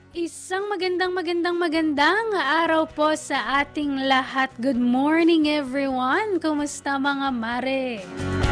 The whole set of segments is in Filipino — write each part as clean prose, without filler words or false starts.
Isang magandang araw po sa ating lahat. Good morning everyone! Kumusta mga mare?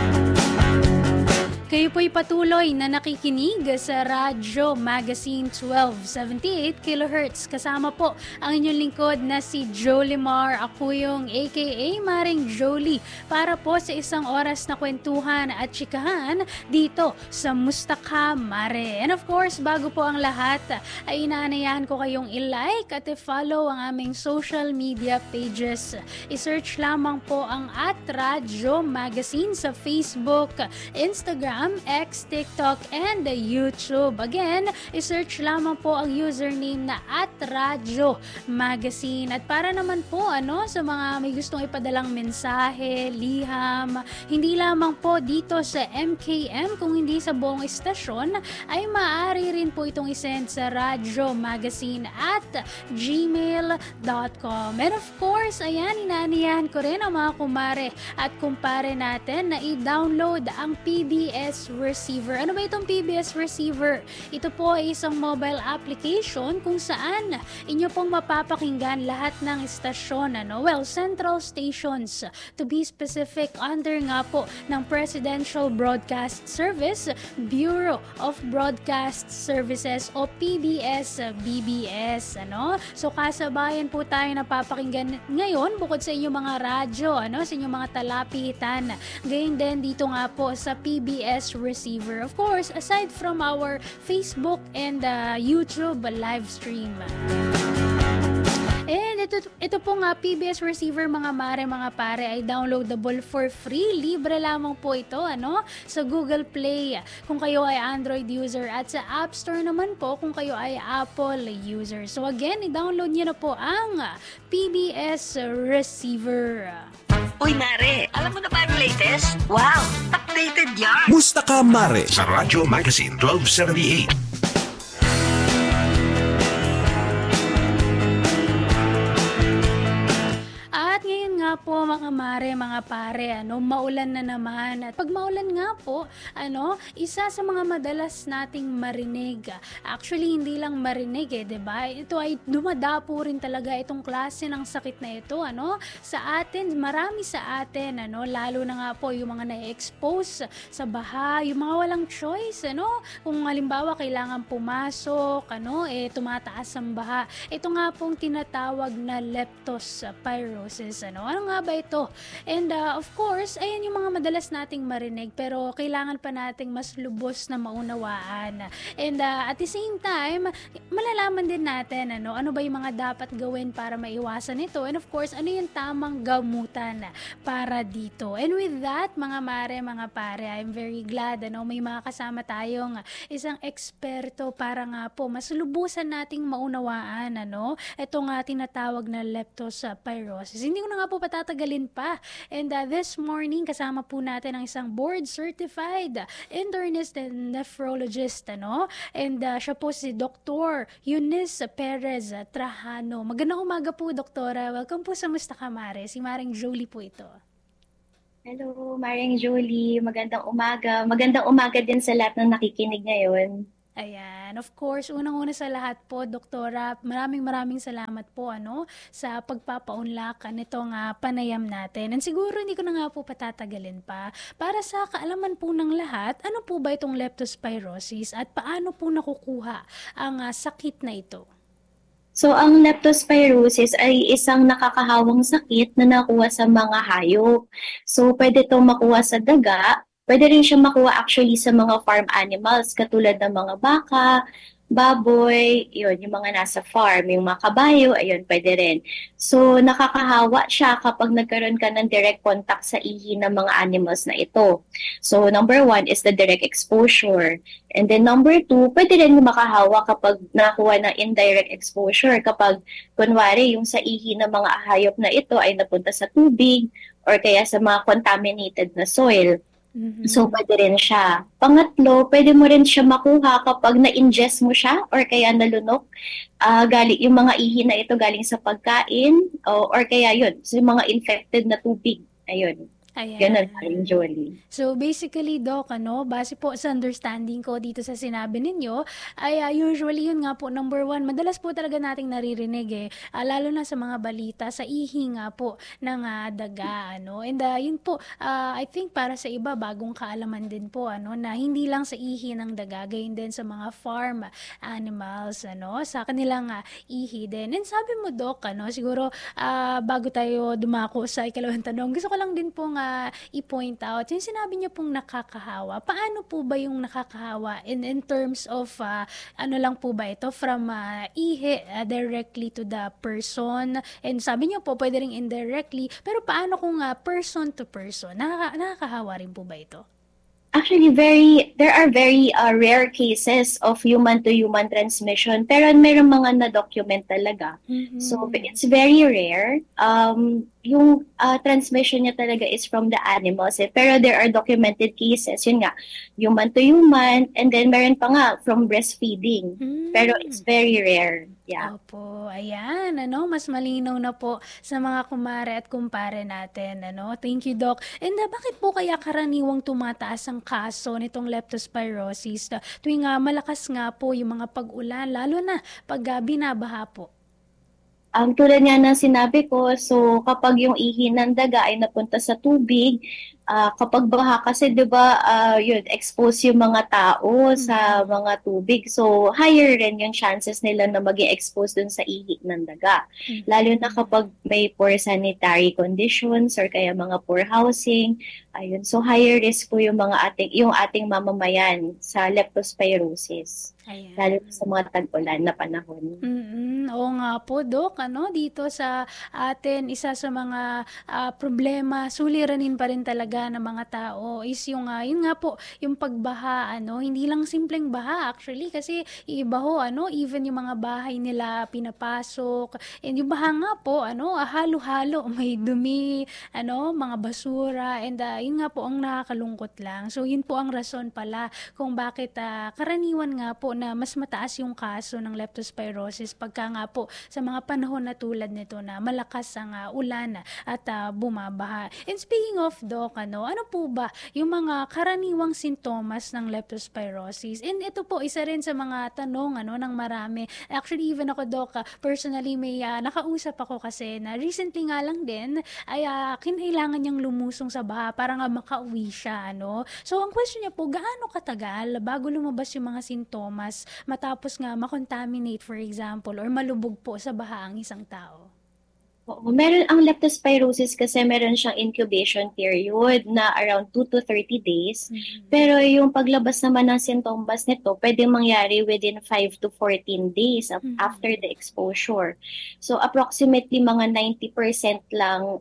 Kayo po'y patuloy na nakikinig sa Radyo Magazine 1278 kHz. Kasama po ang inyong lingkod na si Jolimar. Ako yung aka Maring Jolie para po sa isang oras na kwentuhan at chikahan dito sa Mustaka Mare. And of course, bago po ang lahat, ay inaanayahan ko kayong i-like at i-follow ang aming social media pages. I-search lamang po ang @Radyo Magazine sa Facebook, Instagram, X, TikTok, and YouTube. Again, i-search lamang po ang username na @Radyo Magazine. At para naman po sa mga may gustong ipadalang mensahe, liham, hindi lamang po dito sa MKM, kung hindi sa buong istasyon, ay maaari rin po itong isend sa Radyo Magazine @gmail.com. And of course, ayan, inaaniyahan ko rin ang mga kumare at kumpare natin na i-download ang PBS Receiver. Ano ba itong PBS Receiver? Ito po ay isang mobile application kung saan inyo pong mapapakinggan lahat ng istasyon, central stations to be specific, under nga po ng Presidential Broadcast Service, Bureau of Broadcast Services o PBS-BBS. So kasabayan po tayo napapakinggan ngayon bukod sa inyong mga radyo, sa inyong mga talapitan. Gayon din dito nga po sa PBS Receiver. Of course, aside from our Facebook and YouTube live stream. And ito po nga, PBS Receiver mga mare, mga pare, ay downloadable for free. Libre lamang po ito, sa Google Play kung kayo ay Android user at sa App Store naman po kung kayo ay Apple user. So again, i-download niyo na po ang PBS Receiver. Uy, Mare, alam mo na ba yung latest? Wow, updated yan! Mustaka Mare sa Radyo Magazine 1278. At ngayon nga po mga mare, mga pare, maulan na naman. At pag maulan nga po, isa sa mga madalas nating marinig. Actually, hindi lang marinig diba? Ito ay dumadapo rin talaga itong klase ng sakit na ito, sa atin, marami sa atin, lalo na nga po yung mga na-expose sa baha, yung mga walang choice, kung halimbawa kailangan pumasok, tumataas ang baha. Ito nga pong tinatawag na leptospirosis. Ano nga ba ito? And of course, ayan yung mga madalas nating marinig, pero kailangan pa nating mas lubos na maunawaan. And at the same time, malalaman din natin ano ba yung mga dapat gawin para maiwasan ito. And of course, ano yung tamang gamutan para dito. And with that, mga mare, mga pare, I'm very glad may mga kasama tayong isang eksperto para nga po mas lubusan nating maunawaan ito nga tinatawag na leptospirosis. Hindi ko na nga po patatagalin pa. And this morning, kasama po natin ang isang board-certified internist and nephrologist, And siya po si Dr. Eunice Perez Trajano. Magandang umaga po, Doktora. Welcome po sa Mustaka Mare. Si Maring Jolie po ito. Hello, Maring Jolie. Magandang umaga. Magandang umaga din sa lahat ng nakikinig ngayon. Ayan, of course, unang-una sa lahat po, Doktora, maraming salamat po sa pagpapaunlakan nitong panayam natin. And siguro hindi ko na nga po patatagalin pa. Para sa kaalaman po ng lahat, ano po ba itong leptospirosis at paano po nakukuha ang sakit na ito? So, ang leptospirosis ay isang nakakahawang sakit na nakuha sa mga hayop. So, pwede itong makuha sa daga. Pwede rin siya makuha actually sa mga farm animals katulad ng mga baka, baboy, yun, yung mga nasa farm, yung mga kabayo, ayun, pwede rin. So, nakakahawa siya kapag nagkaroon ka ng direct contact sa ihi ng mga animals na ito. So, number 1 is the direct exposure. And then number 2, pwede rin makahawa kapag nakuha ng indirect exposure. Kapag, kunwari, yung sa ihi ng mga hayop na ito ay napunta sa tubig or kaya sa mga contaminated na soil. So, pwede rin siya. Pangatlo, pwede mo rin siya makuha kapag na-ingest mo siya or kaya nalunok. Galing, yung mga ihi na ito galing sa pagkain or kaya yun, so yung mga infected na tubig. Ayun. Ganun Ayan. pa rin, Jolie. So basically, Doc, base po sa understanding ko dito sa sinabi ninyo, ay usually yun nga po, number one, madalas po talaga nating naririnig lalo na sa mga balita, sa ihi nga po ng daga, And yun po, I think para sa iba, bagong kaalaman din po, na hindi lang sa ihi ng daga, gayon din sa mga farm animals, sa kanilang ihi din. And sabi mo, Doc, siguro, bago tayo dumako sa ikalawang tanong, gusto ko lang din pong i-point out, yung sinabi niyo pong nakakahawa, paano po ba yung nakakahawa in terms of, lang po ba ito, from ihi directly to the person, and sabi niyo po, pwede rin indirectly, pero paano kung person to person, nakakahawa rin po ba ito? Actually, there are very rare cases of human-to-human transmission, pero mayroong mga na-document talaga. Mm-hmm. So, it's very rare. Yung transmission niya talaga is from the animals. Pero there are documented cases, yun nga, human-to-human, and then meron pa nga from breastfeeding. Pero it's very rare. Yeah. Opo, ayan, mas malinaw na po sa mga kumare at kumpare natin, Thank you, Doc. And bakit po kaya karaniwang tumataas ang kaso nitong leptospirosis tuwing malakas nga po yung mga pag-ulan, lalo na pag binabaha po? Tulad nga ng sinabi ko, so kapag yung ihi ng daga ay napunta sa tubig, kapag baha kasi 'di ba yun expose yung mga tao sa mga tubig. So higher rin yung chances nila na maging exposed dun sa ihi ng daga. Lalo na kapag may poor sanitary conditions or kaya mga poor housing, ayun. So higher risk po yung ating mamamayan sa leptospirosis. Ayan. Lalo sa mga tag-ulan na panahon. Oo nga po, Doc, dito sa atin, isa sa mga problema, suliranin pa rin talaga ng mga tao is yung, yun nga po, yung pagbaha, hindi lang simpleng baha actually, kasi iba ho, even yung mga bahay nila pinapasok, and yung baha nga po, halo-halo, may dumi, mga basura, and yun nga po ang nakakalungkot lang. So yun po ang rason pala kung bakit karaniwan nga po na mas mataas yung kaso ng leptospirosis pagka nga po sa mga panahon na tulad nito na malakas ang ulan at bumabaha. And speaking of, Doc, ano po ba yung mga karaniwang sintomas ng leptospirosis? And ito po, isa rin sa mga tanong ng marami. Actually, even ako, Doc, personally may nakausap ako kasi na recently nga lang din ay kinailangan niyang lumusong sa baha para nga makauwi siya. So, ang question niya po, gaano katagal bago lumabas yung mga sintomas matapos nga makontaminate, for example, or malubog po sa baha ang isang tao? Oo, meron ang leptospirosis kasi meron siyang incubation period na around 2 to 30 days. Pero yung paglabas naman ng sintomas nito, pwedeng mangyari within 5 to 14 days after the exposure. So approximately mga 90% lang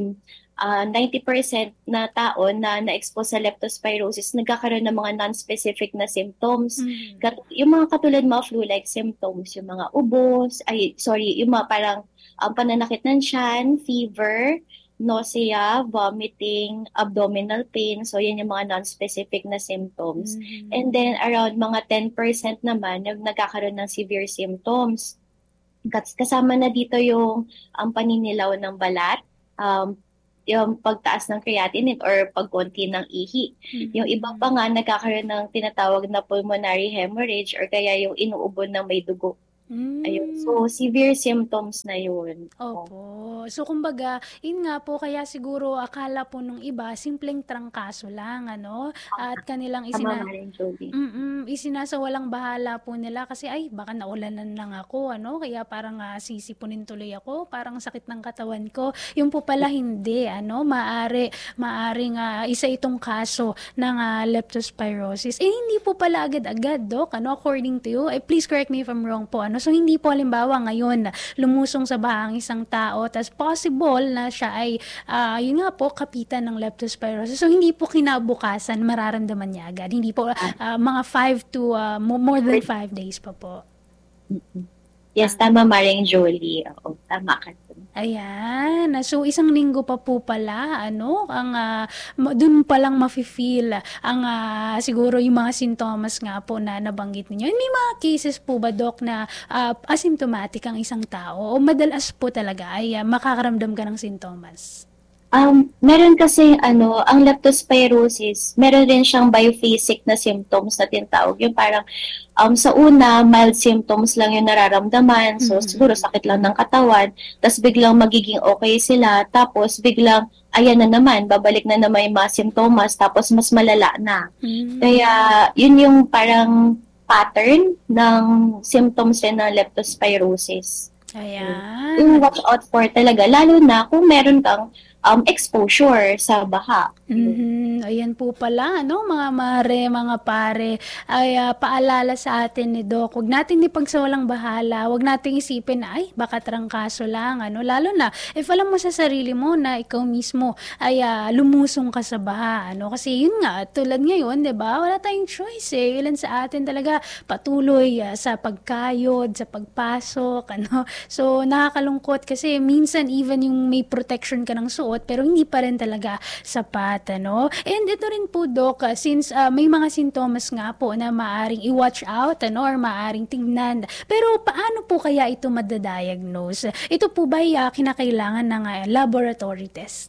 90% na tao na na-expose sa leptospirosis nagkakaroon ng mga non-specific na symptoms. Yung mga katulad mga flu-like symptoms, yung mga yung mga parang pananakit ng tiyan, fever, nausea, vomiting, abdominal pain. So, yan yung mga non-specific na symptoms. And then, around mga 10% naman nagkakaroon ng severe symptoms. Kasama na dito yung paninilaw ng balat, yung pagtaas ng creatinine or pagkonti ng ihi. Yung iba pa nga nagkakaroon ng tinatawag na pulmonary hemorrhage or kaya yung inuubo ng may dugo. Ayun. So, severe symptoms na yun. Opo. So, kumbaga, yun nga po, kaya siguro akala po nung iba, simpleng trangkaso lang, At kanilang isinasawalang bahala po nila kasi, baka naulanan lang ako, Kaya parang sisipunin tuloy ako, parang sakit ng katawan ko. Yung po pala hindi, Maaring isa itong kaso ng leptospirosis. Hindi po pala agad-agad, Doc, according to you. Please correct me if I'm wrong po, So, hindi po halimbawa ngayon lumusong sa baha ang isang tao, tas possible na siya ay, yun nga po, kapitan ng leptospirosis. So, hindi po kinabukasan, mararamdaman niya agad. Hindi po mga 5 to more than 5 days pa po. Yes, tama, Maring Jolie. Oo, tama ka. Ayan. So, isang linggo pa po pala, dun palang mafe-feel ang siguro yung mga sintomas nga po na nabanggit ninyo. May mga cases po ba, Doc, na asymptomatic ang isang tao o madalas po talaga ay makakaramdam ka ng sintomas? Meron kasi ang leptospirosis, meron rin siyang biphasic na symptoms na tinatawag. Yung parang sa una, mild symptoms lang yung nararamdaman. So siguro sakit lang ng katawan, tapos biglang magiging okay sila, tapos biglang ayan na naman, babalik na naman yung mga simptomas, tapos mas malala na. Kaya yun yung parang pattern ng symptoms rin ng leptospirosis. Ayan. Yung watch out for talaga, lalo na kung meron kang exposure sa baha. Ayan po pala, no, mga mare, mga pare, ay paalala sa atin ni Doc, huwag natin ipagsawalang bahala, huwag natin isipin na, ay, baka trangkaso lang, lalo na, if alam mo sa sarili mo na ikaw mismo ay lumusong ka sa baha, kasi yun nga, tulad ngayon, di ba, wala tayong choice ilan sa atin talaga patuloy sa pagkayod, sa pagpasok, so nakakalungkot kasi minsan even yung may protection ka ng suot, pero hindi pa rin talaga sapat. And ito rin po, Doc, since may mga sintomas nga po na maaring i-watch out or maaring tingnan. Pero paano po kaya ito madadiagnose? Ito po ba kinakailangan ng laboratory test?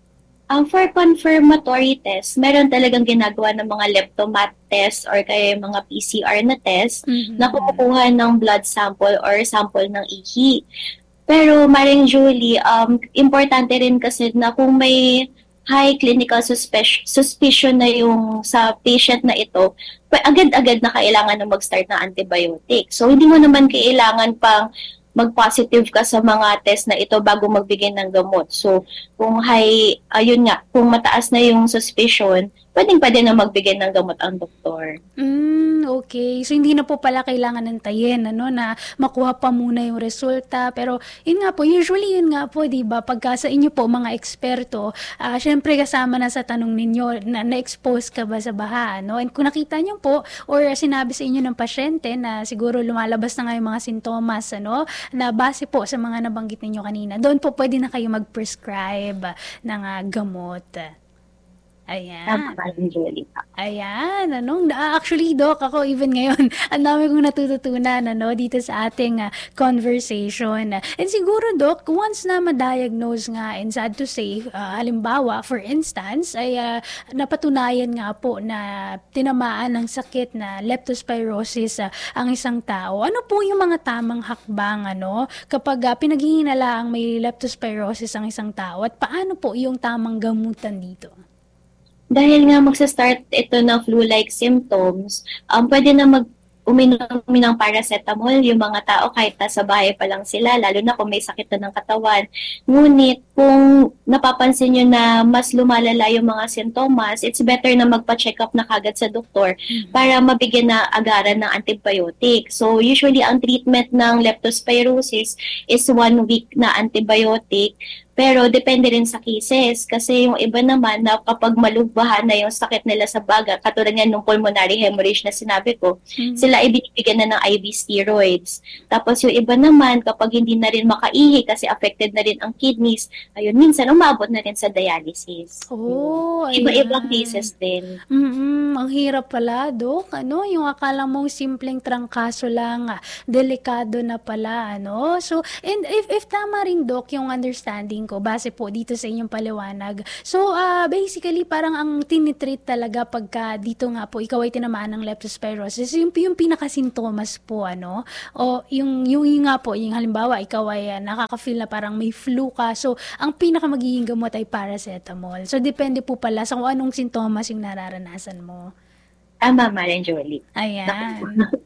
For confirmatory test, meron talagang ginagawa ng mga leptomat test or kaya yung mga PCR na test na kumukuha ng blood sample or sample ng ihi. Pero Maring Julie, importante rin kasi na kung may high clinical suspicion na yung sa patient na ito, agad-agad na kailangan na mag-start ng antibiotic. So, hindi mo naman kailangan pang mag-positive ka sa mga test na ito bago magbigay ng gamot. So, kung ayun nga, kung mataas na yung suspicion, pwede na magbigay ng gamot ang doktor. Okay. So, hindi na po pala kailangan antayin, na makuha pa muna yung resulta. Pero, yun nga po, usually yun nga po, di ba, pagka sa inyo po, mga eksperto, syempre kasama na sa tanong ninyo, na-expose ka ba sa baha, And kung nakita nyo po, or sinabi sa inyo ng pasyente na siguro lumalabas na nga yung mga sintomas, na base po sa mga nabanggit ninyo kanina, doon po pwede na kayo mag-prescribe ng gamot. Ayan. Ayan, actually, Doc, ako even ngayon, ang dami kong natututunan, dito sa ating conversation. And siguro, Doc, once na ma-diagnose nga, and sad to say, halimbawa, for instance, ay napatunayan nga po na tinamaan ng sakit na leptospirosis ang isang tao. Ano po yung mga tamang hakbang, kapag pinaghihinalaang may leptospirosis ang isang tao, at paano po yung tamang gamutan dito? Dahil nga magsa-start ito ng flu-like symptoms, pwede na uminom ng paracetamol yung mga tao kahit nasa bahay pa lang sila, lalo na kung may sakit na ng katawan. Ngunit kung napapansin nyo na mas lumalala yung mga sintomas, it's better na magpa-check up na kagad sa doktor para mabigyan na agaran ng antibiotic. So usually ang treatment ng leptospirosis is 1 week na antibiotic. Pero depende rin sa cases kasi yung iba naman na kapag malugbahan na yung sakit nila sa baga, katulad nga nung pulmonary hemorrhage na sinabi ko, sila ay binibigyan na ng IV steroids. Tapos yung iba naman kapag hindi na rin makaihi kasi affected na rin ang kidneys, ayun, minsan umabot na rin sa dialysis. Iba-ibang cases din. Ang hirap pala, Dok. Yung akala mong simpleng trangkaso lang, delikado na pala, So, and if tama rin, Dok, yung understanding ko, base po dito sa inyong paliwanag. So, basically, parang ang tinitreat talaga pagka dito nga po, ikaw ay tinamaan ng leptospirosis, yung pinakasintomas po, O yung nga po, yung halimbawa, ikaw ay nakaka-feel na parang may flu ka. So, ang pinaka magiging gamot ay paracetamol. So, depende po pala sa kung anong sintomas yung nararanasan mo. Tama, Maring Julie. Ayan.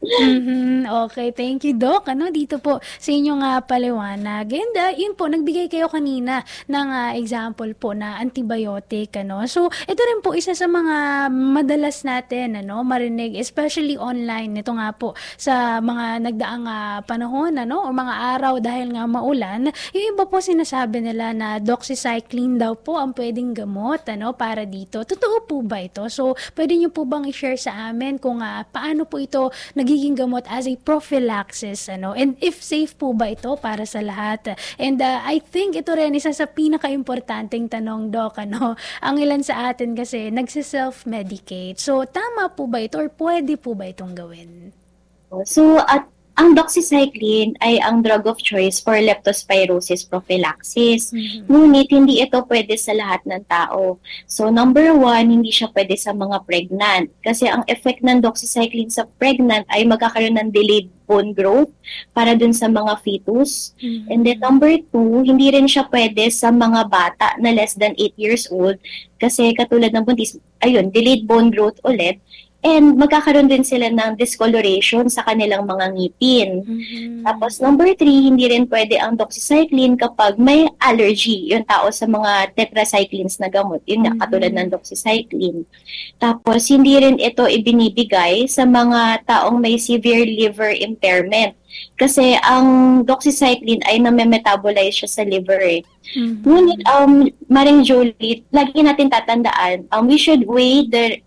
Okay, thank you, Doc. Dito po sa inyong paliwanag. And yun po, nagbigay kayo kanina ng example po na antibiotic. So, ito rin po isa sa mga madalas natin marinig, especially online. Ito nga po sa mga nagdaang panahon o mga araw dahil nga maulan. Yung iba po sinasabi nila na doxycycline daw po ang pwedeng gamot para dito. Totoo po ba ito? So, pwede nyo po bang i-share sa amin kung paano po ito nagiging gamot as a prophylaxis, and if safe po ba ito para sa lahat? And I think ito rin isa sa pinaka-importanting tanong, Doc, ang ilan sa atin kasi nagsi-self-medicate. So, tama po ba ito or pwede po ba itong gawin? So, Ang doxycycline ay ang drug of choice for leptospirosis prophylaxis. Ngunit hindi ito pwede sa lahat ng tao. So number one, hindi siya pwede sa mga pregnant. Kasi ang effect ng doxycycline sa pregnant ay magkakaroon ng delayed bone growth para dun sa mga fetus. And then number two, hindi rin siya pwede sa mga bata na less than 8 years old. Kasi katulad ng buntis, ayun, delayed bone growth ulit. And magkakaroon din sila ng discoloration sa kanilang mga ngipin. Tapos number three, hindi rin pwede ang doxycycline kapag may allergy yung tao sa mga tetracyclines na gamot. Yun nga, katulad ng doxycycline. Tapos hindi rin ito ibinibigay sa mga taong may severe liver impairment. Kasi ang doxycycline ay na-metabolize siya sa liver eh. Ngunit, Maring Jolie, lagi natin tatandaan, we should weigh the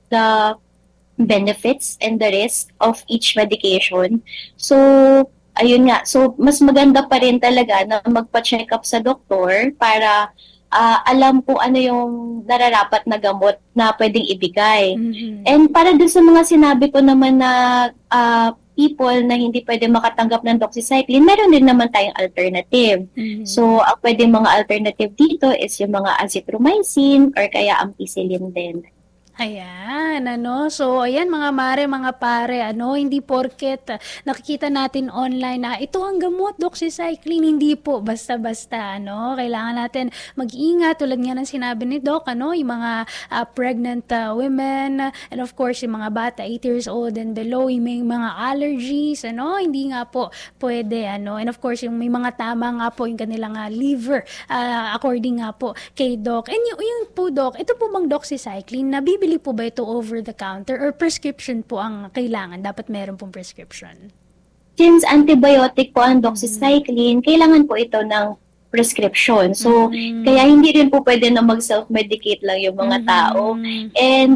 benefits and the risk of each medication. So, ayun nga. So, mas maganda pa rin talaga na magpa-check up sa doktor para alam kung ano yung nararapat na gamot na pwedeng ibigay. And para dun sa mga sinabi ko naman na people na hindi pwede makatanggap ng doxycycline, meron din naman tayong alternative. So, ang pwedeng mga alternative dito is yung mga azithromycin or kaya ampicillin din. Ayan, So, ayan mga mare, mga pare, hindi porket nakikita natin online na ito ang gamot, doxycycline, hindi po basta-basta, Kailangan natin mag-ingat, tulad nga ng sinabi ni Doc, yung mga pregnant women, and of course, yung mga bata, 8 years old and below, yung may mga allergies, hindi nga po pwede, And of course, yung may mga tama nga po yung kanilang liver, according nga po kay Doc. And yung po, Doc, ito po bang doxycycline, nabibili po ba ito over the counter or prescription po ang kailangan? Dapat meron pong prescription. Since antibiotic po ang doxycycline, kailangan po ito ng prescription. So, kaya hindi rin po pwede na mag-self-medicate lang yung mga tao. And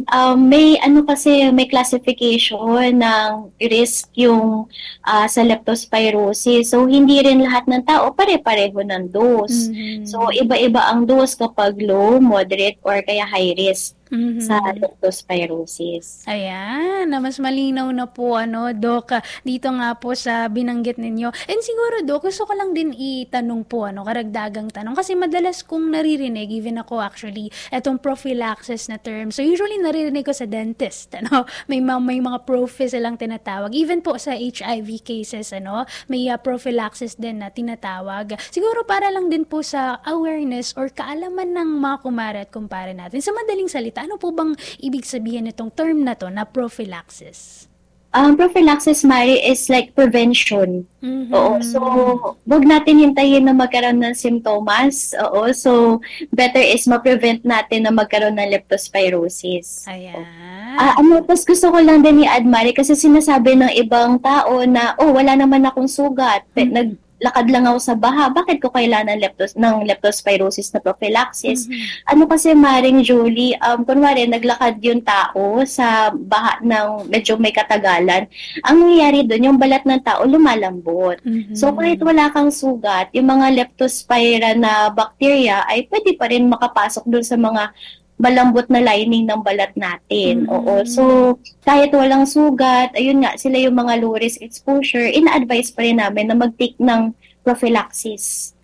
may classification ng risk yung sa leptospirosis. So, hindi rin lahat ng tao pare-pareho ng dose. So, iba-iba ang dose kapag low, moderate, or kaya high risk sa leptospirosis. Ayan, mas malinaw na po, Doc, dito nga po sa binanggit ninyo. And siguro, Doc, gusto ko lang din itanong po, karagdagang tanong. Kasi madalas kong naririnig, even ako actually, etong prophylaxis na term. So, usually naririnig ko sa dentist, May mga prophy silang tinatawag. Even po sa HIV cases, may prophylaxis din na tinatawag. Siguro para lang din po sa awareness or kaalaman ng mga kumare at kumpare natin. Sa madaling salita, ano po bang ibig sabihin nitong term na to na prophylaxis? Prophylaxis, Mari, is like prevention. Oo. So, wag natin hintayin na magkaroon ng simptomas. Oo. So, better is ma-prevent natin na magkaroon ng leptospirosis. Ayan. Tapos gusto ko lang din i-add, Mari, kasi sinasabi ng ibang tao na, wala naman akong sugat. Lakad lang ako sa baha, bakit ko kailangan ng leptospirosis na prophylaxis? Kasi, Maring Julie, kunwari, naglakad yung tao sa baha ng medyo may katagalan, ang nangyayari doon, yung balat ng tao lumalambot. So, kahit wala kang sugat, yung mga leptospira na bacteria ay pwede pa rin makapasok doon sa mga malambot na lining ng balat natin. Oo. So, kahit walang sugat, ayun nga, sila yung mga low risk exposure, ina-advise pa rin namin na mag-take ng prophylaxis.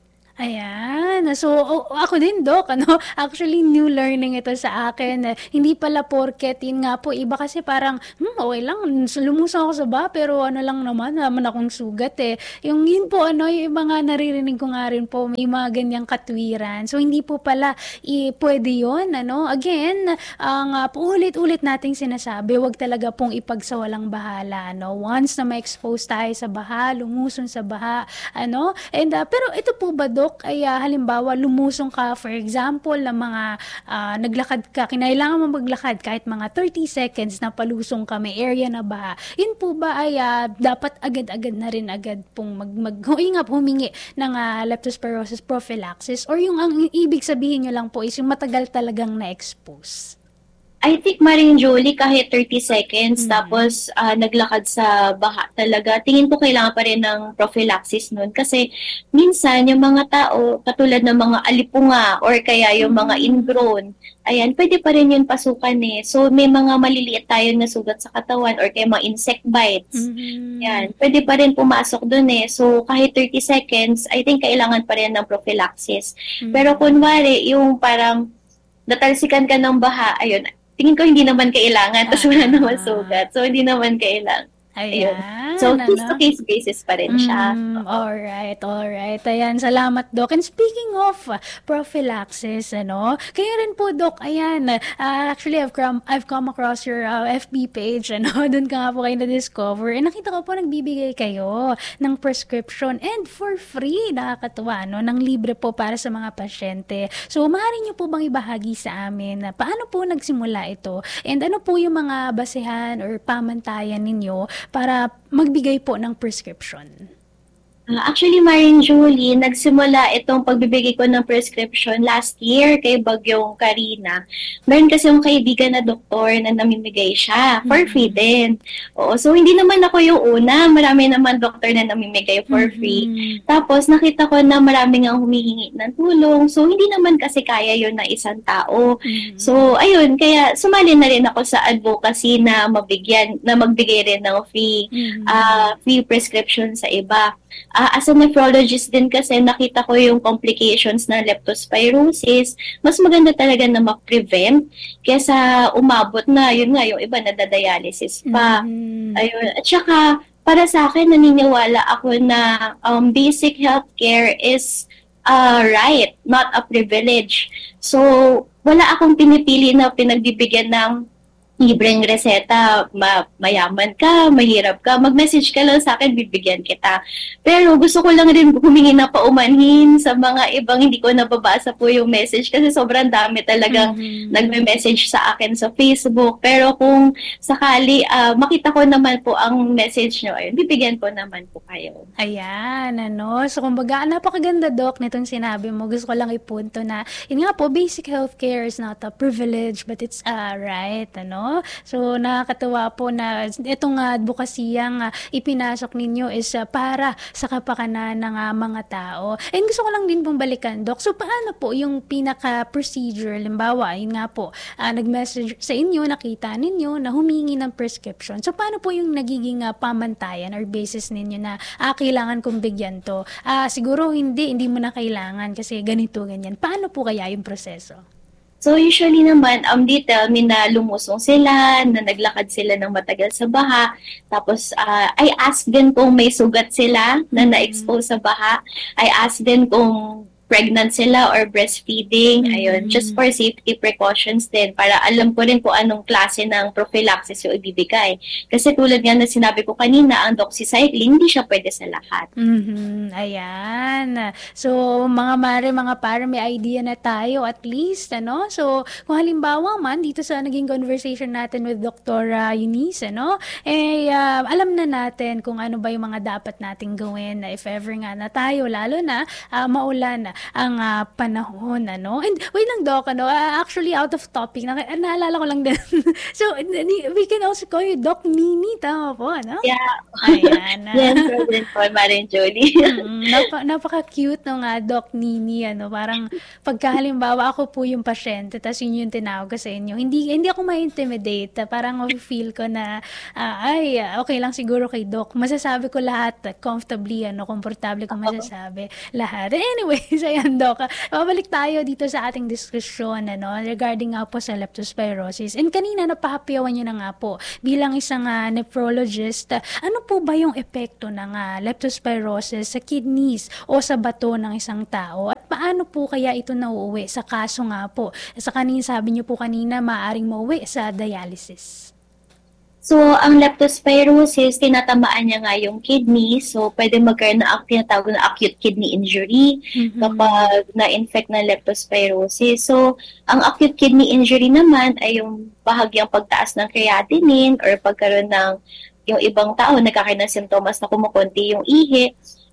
Ayan. So, ako din, Doc, actually, new learning ito sa akin. Hindi pala porket, yun nga po, iba kasi parang, okay lang, lumusong ako sa baha, pero lang naman akong sugat eh. Yun po, yung mga naririnig ko nga rin po, may mga ganyang katwiran. So, hindi po pala, pwede yun, Again, ulit-ulit nating sinasabi, wag talaga pong ipagsawalang bahala, Once na ma-expose tayo sa baha, lumusong sa baha, And, pero ito po ba, Doc, ay halimbawa lumusong ka, for example, na mga naglakad ka, kinailangan mo maglakad kahit mga 30 seconds na palusong ka, may area na baha. Yun po ba ay dapat agad-agad na rin pong humingi ng leptospirosis prophylaxis, or yung ang ibig sabihin nyo lang po is yung matagal talagang na-expose? I think Maring Jolie kahit 30 seconds tapos naglakad sa baha talaga. Tingin ko kailangan pa rin ng prophylaxis nun kasi minsan yung mga tao katulad ng mga alipunga or kaya yung mga ingrown, ayan, pwede pa rin yun pasukan eh. So may mga maliliit tayo na sugat sa katawan or kaya mga insect bites. Yan, pwede pa rin pumasok dun eh. So kahit 30 seconds, I think kailangan pa rin ng prophylaxis. Pero kunwari yung parang natalsikan ka ng baha, ayun, tingin ko hindi naman kailangan, tapos wala naman sugat. So, hindi naman kailangan. Ayan. So, case-to-case basis pa rin siya. Alright. Ayan, salamat, Doc. And speaking of prophylaxis, kayo rin po, Doc, ayan, actually, I've come across your FB page, doon ka nga po kayo na-discover. And nakita ko po, nagbibigay kayo ng prescription and for free, nakakatuwa, ng libre po para sa mga pasyente. So, maaari niyo po bang ibahagi sa amin na paano po nagsimula ito? And ano po yung mga basehan or pamantayan ninyo para magbigay po ng prescription? Actually, Maring Julie, nagsimula itong pagbibigay ko ng prescription last year kay Bagyong Karina. Meron kasi yung kaibigan na doktor na namimigay siya for free din. Oo, so hindi naman ako yung una. Marami naman doktor na namimigay for free. Tapos nakita ko na maraming ang humihingi ng tulong. So hindi naman kasi kaya yun ng isang tao. So ayun, kaya sumali na rin ako sa advocacy na magbigay rin ng free prescription sa iba. As a nephrologist din kasi nakita ko yung complications ng leptospirosis. Mas maganda talaga na ma-prevent kesa umabot na, yun nga, yung iba nadadialysis pa. Ayun. At saka, para sa akin, naniniwala ako na basic healthcare is right, not a privilege. So, wala akong pinipili na pinagbibigyan ng libreng reseta, mayaman ka, mahirap ka, mag-message ka lang sa akin, bibigyan kita. Pero gusto ko lang rin humingi na paumanhin sa mga ibang hindi ko nababasa po yung message kasi sobrang dami talagang nagme-message sa akin sa Facebook. Pero kung sakali makita ko naman po ang message nyo, ayun, bibigyan ko naman po kayo. Ayan, So, kumbaga, napakaganda, Doc, nitong sinabi mo. Gusto ko lang ipunto na, yun nga po, basic healthcare is not a privilege, but it's right, So, nakakatuwa po na itong advokasiyang ipinasok ninyo is para sa kapakanan ng mga tao. And gusto ko lang din pong balikan, Doc. So, paano po yung pinaka-procedure? Limbawa, yun nga po, nag-message sa inyo, nakita ninyo na humingi ng prescription. So, paano po yung nagiging pamantayan or basis ninyo na kailangan kong bigyan to? Siguro hindi mo na kailangan kasi ganito, ganyan. Paano po kaya yung proseso? So usually naman, they tell me na lumusong sila, na naglakad sila ng matagal sa baha. Tapos I ask din kung may sugat sila na na-expose sa baha. I ask din kung pregnant sila or breastfeeding. Ayun, just for safety precautions din para alam ko rin kung anong klase ng prophylaxis yung ibibigay. Kasi tulad nga na sinabi ko kanina, ang doxycycline, hindi siya pwede sa lahat. Ayan. So, mga mare, mga para, may idea na tayo at least, So, kung halimbawa man, dito sa naging conversation natin with Dr. Eunice, alam na natin kung ano ba yung mga dapat nating gawin na if ever nga na tayo, lalo na maulan ang panahon, And wait lang, Doc, actually out of topic, naalala ko lang din. So, we can also call you Doc Nini, tama po, Yeah. Ayan. Yes, President po, Maring Jolie. Napaka-cute ng Doc Nini, parang pagkahalimbawa ako po yung pasyente, tapos yun yung tinawag ko sa inyo. Hindi ako ma-intimidate, parang feel ko na, okay lang siguro kay Doc. Masasabi ko lahat, comfortably, komportable ko masasabi lahat. Anyways, ayan, Doc. Babalik tayo dito sa ating diskusyon, regarding nga po sa leptospirosis. And kanina, napahapyawan nyo na nga po, bilang isang nephrologist, ano po ba yung epekto ng leptospirosis sa kidneys o sa bato ng isang tao? At paano po kaya ito nauuwi sa kaso nga po? Sa kanina, sabi nyo po kanina, maaaring mauwi sa dialysis. So, ang leptospirosis, tinatamaan niya nga yung kidney. So, pwede magkaroon ng tinatawag na acute kidney injury kapag na-infect ng leptospirosis. So, ang acute kidney injury naman ay yung bahagyang pagtaas ng creatinine or pagkaroon ng yung ibang tao nagkakaroon ng sintomas na kumukunti yung ihi.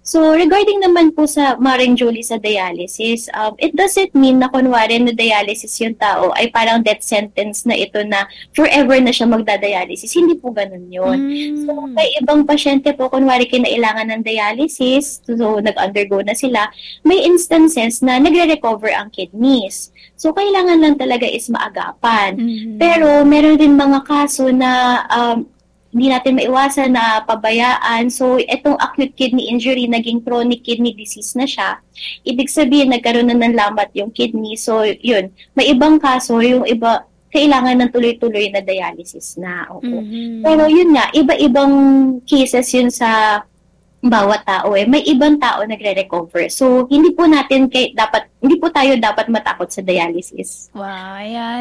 So, regarding naman po sa Maring Julie sa dialysis, it doesn't mean na kunwari na dialysis yung tao ay parang death sentence na ito na forever na siya magdadialysis. Hindi po ganun yun. So, may ibang pasyente po, kunwari kinailangan ng dialysis, so nag-undergo na sila, may instances na nagre-recover ang kidneys. So, kailangan lang talaga is maagapan. Pero, meron din mga kaso na hindi natin maiwasan na pabayaan. So, itong acute kidney injury, naging chronic kidney disease na siya. Ibig sabihin, nagkaroon na ng lamat yung kidney. So, yun. May ibang kaso, yung iba, kailangan ng tuloy-tuloy na dialysis na. Opo. Pero yun nga, iba-ibang cases yun sa bawat tao may ibang tao nagre-recover. So, hindi po tayo dapat matakot sa dialysis. Wow, ayan,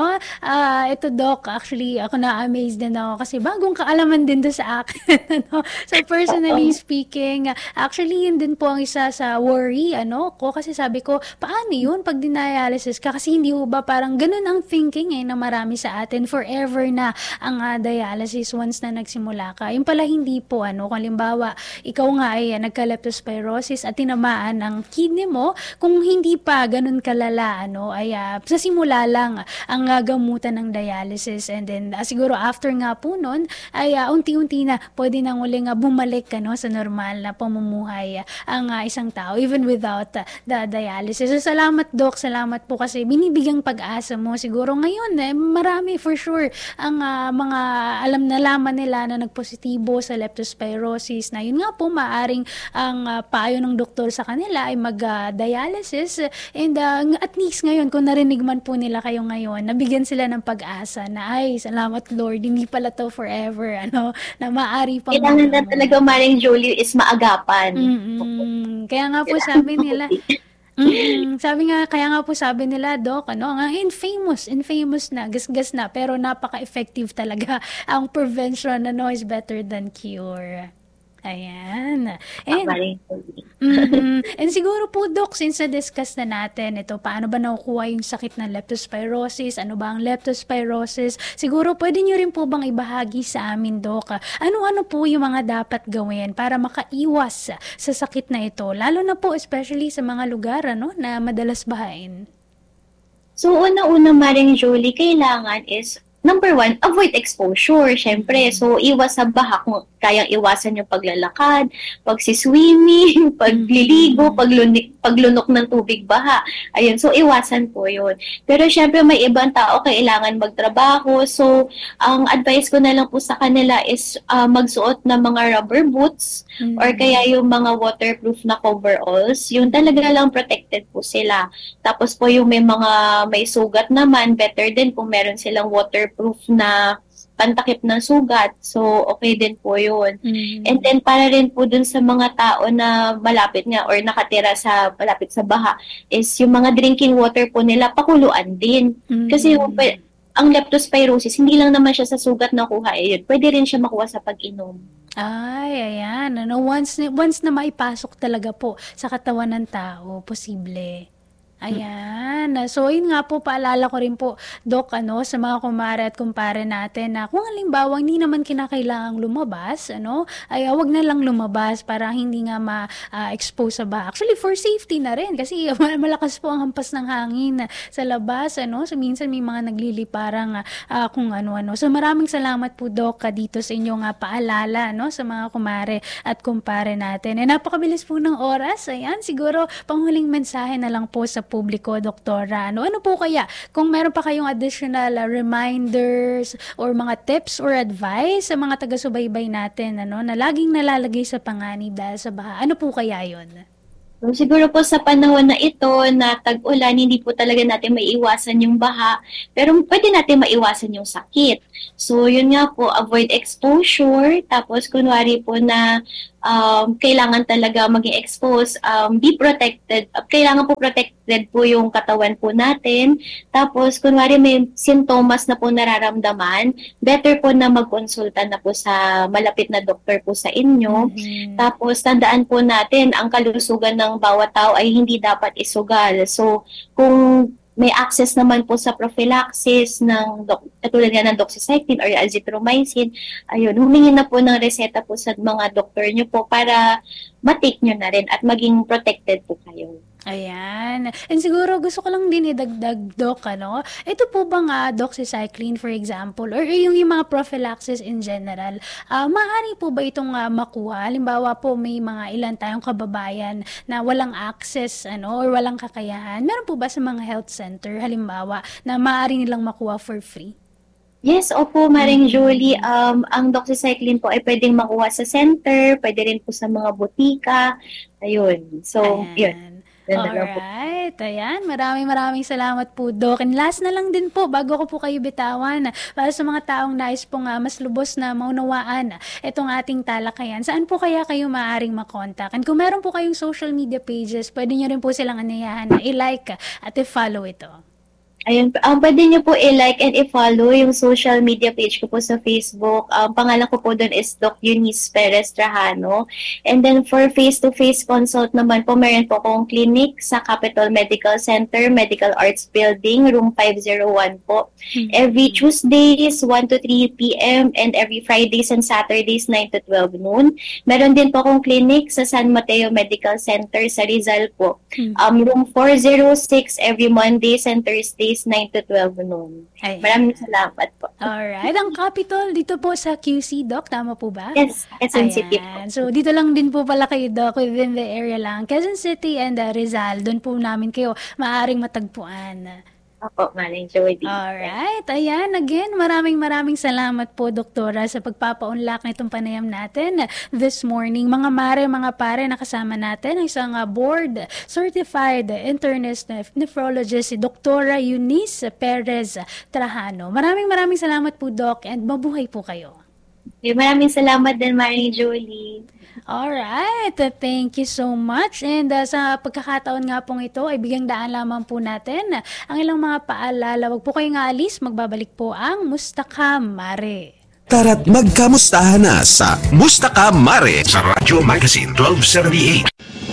ito Doc, actually, ako na-amazed din ako kasi bagong kaalaman din doon sa akin, So, personally speaking, actually, yun din po ang isa sa worry, ko, kasi sabi ko, paano yun pag dinialysis ka? Kasi hindi ho ba parang ganun ang thinking, na marami sa atin, forever na ang dialysis once na nagsimula ka. Yung pala hindi po, kung halimbawa, ikaw nga ay nagka-leptospirosis at tinamaan ang kidney mo, kung hindi pa ganun kalala, sa simula lang ang gamutan ng dialysis, and then siguro after nga po nun, ay unti-unti na pwede nang uling bumalik sa normal na pamumuhay ang isang tao, even without the dialysis. So, salamat Doc, salamat po kasi binibigyang pag-asa mo. Siguro ngayon, marami for sure ang mga nalaman nila na nagpositibo sa leptospirosis, na yun nga po, maaring ang payo ng doktor sa kanila ay mag-dialysis, and at least ngayon, kung narinig man po nila kayo ngayon, nabigyan sila ng pag-asa na, ay, salamat Lord, hindi pala to forever, na maaari pang kailangan na talaga, Maring Julie, is maagapan. Kaya nga po sabi nila, kaya nga po sabi nila, Doc, infamous na, gasgas na, pero napaka-effective talaga ang prevention, is better than cure. Ayan. And siguro po, Doc, since na-discuss na natin ito, paano ba nakukuha yung sakit ng leptospirosis? Ano ba ang leptospirosis? Siguro pwede nyo rin po bang ibahagi sa amin, Doc? Ano-ano po yung mga dapat gawin para makaiwas sa sakit na ito? Lalo na po, especially sa mga lugar na madalas bahain. So, una-una, Maring Julie, kailangan is number 1, avoid exposure, syempre. So, iwas sa baha kung kayang iwasan yung paglalakad, pagsiswimming, pagliligo, paglunok ng tubig baha. Ayun, so iwasan po yun. Pero syempre may ibang tao kailangan magtrabaho. So, ang advice ko na lang po sa kanila is magsuot ng mga rubber boots or kaya yung mga waterproof na coveralls. Yung talaga lang protected po sila. Tapos po yung may sugat naman, better din kung meron silang waterproof na pantakip ng sugat. So, okay din po yun. And then, para rin po dun sa mga tao na malapit nga or nakatira malapit sa baha, is yung mga drinking water po nila, pakuluan din. Kasi ang leptospirosis, hindi lang naman siya sa sugat nakuha. Pwede rin siya makuha sa pag-inom. Ay, ayan. Once na maipasok talaga po sa katawan ng tao, posible. Ayan. So, yun nga po, paalala ko rin po, Doc, sa mga kumare at kumpare natin na kung halimbawa hindi naman kinakailangang lumabas, ay wag na lang lumabas para hindi nga ma-expose sa baha. Actually, for safety na rin kasi malakas po ang hampas ng hangin sa labas, So, minsan may mga nagliliparang kung ano-ano. So, maraming salamat po, Doc, dito sa inyong paalala, sa mga kumare at kumpare natin. Napakabilis po ng oras. Ayan, siguro, panghuling mensahe na lang po sa publiko, Doktora. Ano po kaya kung meron pa kayong additional reminders or mga tips or advice sa mga taga-subaybay natin na laging nalalagay sa panganib dahil sa baha? Ano po kaya yun? So, siguro po sa panahon na ito na tag-ulan, hindi po talaga natin maiiwasan yung baha, pero pwede natin maiwasan yung sakit. So, yun nga po, avoid exposure, tapos kunwari po na kailangan talaga maging exposed, be protected. Kailangan po protected po yung katawan po natin. Tapos, kunwari may sintomas na po nararamdaman, better po na magkonsulta na po sa malapit na doktor po sa inyo. Tapos, tandaan po natin, ang kalusugan ng bawat tao ay hindi dapat isugal. So, kung may access naman po sa prophylaxis ng katulad nga ng doxycycline or azithromycin, ayun, humingi na po ng reseta po sa mga doktor nyo po para matake nyo na rin at maging protected po kayo. Ayan. And siguro gusto ko lang din idagdag, Doc, ito po bang doxycycline, for example, or yung mga prophylaxis in general, maaari po ba itong makuha? Halimbawa po, may mga ilan tayong kababayan na walang access, or walang kakayahan. Meron po ba sa mga health center, halimbawa, na maaari nilang makuha for free? Yes, opo, Maring Julie. Ang doxycycline po ay pwedeng makuha sa center, pwede rin po sa mga butika. Ayun. So, yun. Alright, ayan. Maraming salamat po, Doc. And last na lang din po, bago ko po kayo bitawan, para sa mga taong nais pong mas lubos na maunawaan itong ating talakayan, saan po kaya kayo maaaring makontak? And kung meron po kayong social media pages, pwede nyo rin po silang anayahan na i-like at i-follow ito. Ayun, pwede nyo po i-like and i-follow yung social media page ko po sa Facebook. Pangalan ko po doon is Doc Eunice Perez Trajano. And then for face-to-face consult naman po, meron po akong clinic sa Capital Medical Center, Medical Arts Building, room 501 po. Every Tuesdays, 1 to 3 p.m. and every Fridays and Saturdays, 9 to 12 noon. Meron din po akong clinic sa San Mateo Medical Center sa Rizal po. Room 406 every Mondays and Thursdays, 9 to 12 noon. Maraming salamat po. Alright. Ang Capitol dito po sa QC, Doc. Tama po ba? Yes, Quezon City po. So, dito lang din po pala kayo, Doc, within the area lang. Quezon City and Rizal. Doon po namin kayo maaaring matagpuan. Opo, Maring Jody. Alright. Ayan. Again, maraming salamat po, Doktora, sa pagpapaunlak na itong panayam natin this morning. Mga mare, mga pare, nakasama natin ang isang board certified internist nephrologist, si Doktora Eunice Perez Trajano. Maraming salamat po, Doc, and mabuhay po kayo. Maraming salamat din, Maring Julie. Alright, thank you so much. And sa pagkakataon nga pong ito, ay bigyang daan lamang po natin ang ilang mga paalala. Huwag po kayong aalis, magbabalik po ang Mustaka Mare. Tara't magkamustahan na sa Mustaka Mare sa Radyo Magazine 1278.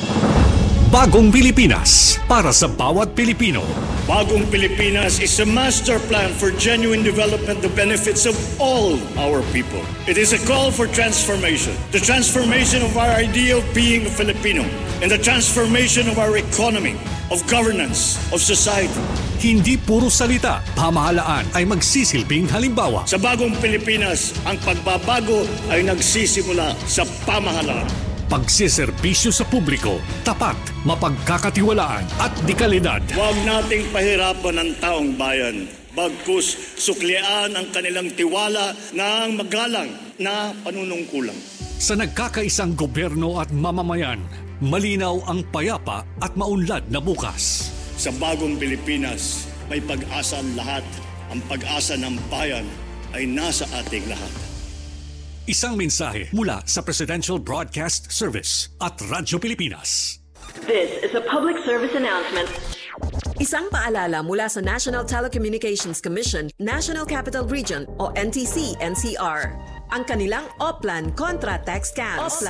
Bagong Pilipinas para sa bawat Pilipino. Bagong Pilipinas is a master plan for genuine development, the benefits of all our people. It is a call for transformation. The transformation of our idea of being a Filipino and the transformation of our economy, of governance, of society. Hindi puro salita, pamahalaan ay magsisilbing halimbawa. Sa Bagong Pilipinas, ang pagbabago ay nagsisimula sa pamahalaan. Pagsiservisyo sa publiko, tapat, mapagkakatiwalaan at dekalidad. Huwag nating pahirapan ang taong bayan. Bagkus suklian ang kanilang tiwala ng magalang na panunungkulan. Sa nagkakaisang gobyerno at mamamayan, malinaw ang payapa at maunlad na bukas. Sa Bagong Pilipinas, may pag-asa ang lahat. Ang pag-asa ng bayan ay nasa ating lahat. Isang mensahe mula sa Presidential Broadcast Service at Radyo Pilipinas. This is a public service announcement. Isang paalala mula sa National Telecommunications Commission, National Capital Region o NTC-NCR. Ang kanilang Oplan Contra Text Scams.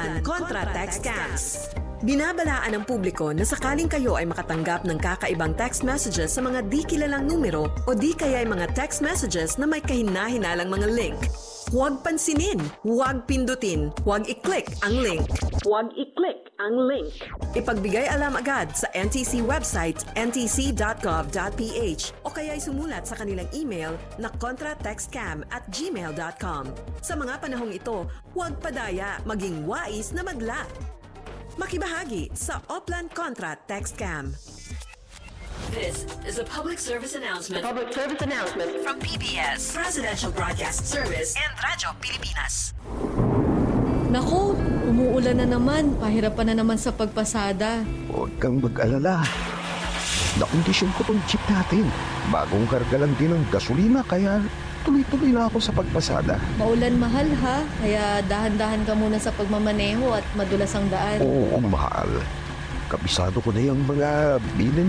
Binabalaan ng publiko na sakaling kayo ay makatanggap ng kakaibang text messages sa mga di kilalang numero o di kaya ay mga text messages na may kahina-hinalang mga link. Huwag pansinin, huwag pindutin, huwag i-click ang link. Ipagbigay alam agad sa NTC website ntc.gov.ph o kaya'y sumulat sa kanilang email na contratextcam@gmail.com. Sa mga panahong ito, huwag padaya, maging wais na magla. Makibahagi sa Oplan Contra Text Scam. This is a public service announcement. From PBS, Presidential Broadcast Service, and Radyo Pilipinas. Naku, umuulan na naman. Pahirapan na naman sa pagpasada. Huwag kang mag-alala. Nakondisyon ko tong jeep natin. Bagong karga lang din ng gasolina kaya tuloy-tuloy na ako sa pagpasada. Maulan mahal ha, kaya dahan-dahan ka muna sa pagmamaneho at madulas ang daan. Oo, mahal. Kabisado ko na yung mga bilin